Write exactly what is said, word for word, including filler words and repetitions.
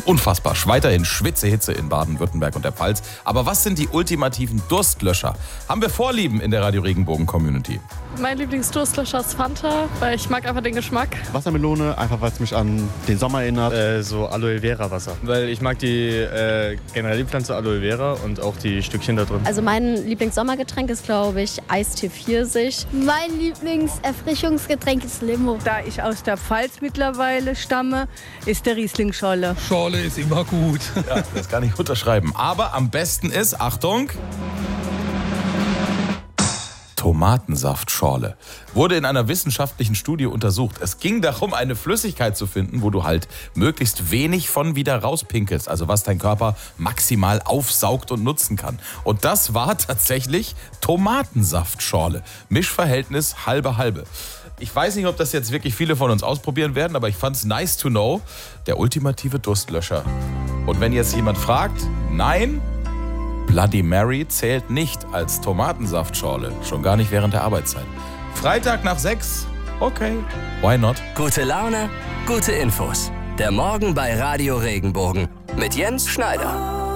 unfassbar. Weiterhin Schwitzehitze in Baden-Württemberg und der Pfalz. Aber was sind die ultimativen Durstlöscher? Haben wir Vorlieben in der Radio Regenbogen-Community? Mein Lieblingsdurstlöscher ist Fanta, weil ich mag einfach den Geschmack. Wassermelone, einfach weil es mich an den Sommer erinnert. Äh, so Aloe Vera Wasser. Weil ich mag die äh, generell die Pflanze Aloe Vera und auch die Stückchen da drin. Also mein Lieblingssommergetränk ist, glaube ich, Eistee Pfirsich. Mein Lieblingserfrischungsgetränk ist Limo. Da ich aus der Pfalz mittlerweile stamme, ist der Riesling Scholle. Schorle ist immer gut. Ja, das kann ich unterschreiben. Aber am besten ist, Achtung, Tomatensaftschorle. Wurde in einer wissenschaftlichen Studie untersucht. Es ging darum, eine Flüssigkeit zu finden, wo du halt möglichst wenig von wieder rauspinkelst. Also was dein Körper maximal aufsaugt und nutzen kann. Und das war tatsächlich Tomatensaftschorle. Mischverhältnis halbe halbe. Ich weiß nicht, ob das jetzt wirklich viele von uns ausprobieren werden, aber ich fand es nice to know. Der ultimative Durstlöscher. Und wenn jetzt jemand fragt, nein, Bloody Mary zählt nicht als Tomatensaftschorle. Schon gar nicht während der Arbeitszeit. Freitag nach sechs? Okay, why not? Gute Laune, gute Infos. Der Morgen bei Radio Regenbogen mit Jens Schneider.